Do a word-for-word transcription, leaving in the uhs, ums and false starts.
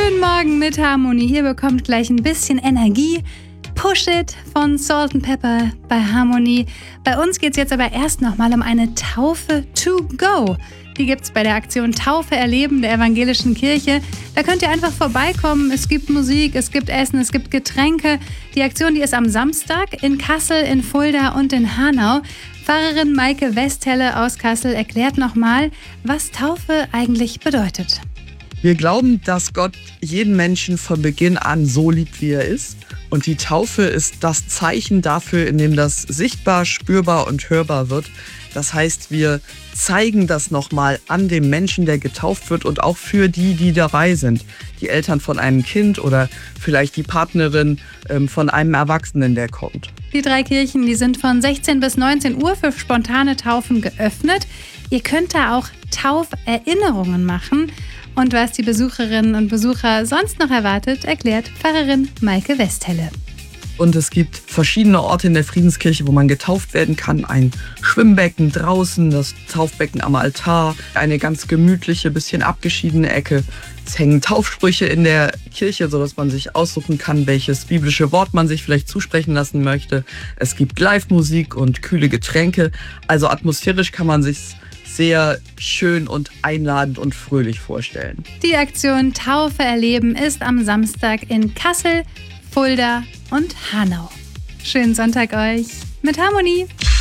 Guten Morgen mit Harmonie. Ihr bekommt gleich ein bisschen Energie. Push It von Salt and Pepper bei Harmonie. Bei uns geht es jetzt aber erst nochmal um eine Taufe to go. Die gibt es bei der Aktion Taufe erleben der Evangelischen Kirche. Da könnt ihr einfach vorbeikommen. Es gibt Musik, es gibt Essen, es gibt Getränke. Die Aktion, die ist am Samstag in Kassel, in Fulda und in Hanau. Pfarrerin Maike Westhelle aus Kassel erklärt nochmal, was Taufe eigentlich bedeutet. Wir glauben, dass Gott jeden Menschen von Beginn an so liebt, wie er ist. Und die Taufe ist das Zeichen dafür, in dem das sichtbar, spürbar und hörbar wird. Das heißt, wir zeigen das nochmal an dem Menschen, der getauft wird und auch für die, die dabei sind. Die Eltern von einem Kind oder vielleicht die Partnerin ähm, von einem Erwachsenen, der kommt. Die drei Kirchen, die sind von sechzehn bis neunzehn Uhr für spontane Taufen geöffnet. Ihr könnt da auch Tauferinnerungen machen. Und was die Besucherinnen und Besucher sonst noch erwartet, erklärt Pfarrerin Maike Westhelle. Und es gibt verschiedene Orte in der Friedenskirche, wo man getauft werden kann. Ein Schwimmbecken draußen, das Taufbecken am Altar, eine ganz gemütliche, bisschen abgeschiedene Ecke. Es hängen Taufsprüche in der Kirche, sodass man sich aussuchen kann, welches biblische Wort man sich vielleicht zusprechen lassen möchte. Es gibt Live-Musik und kühle Getränke. Also atmosphärisch kann man sich sehr schön und einladend und fröhlich vorstellen. Die Aktion Taufe erleben ist am Samstag in Kassel, Fulda und Hanau. Schönen Sonntag euch mit Harmonie.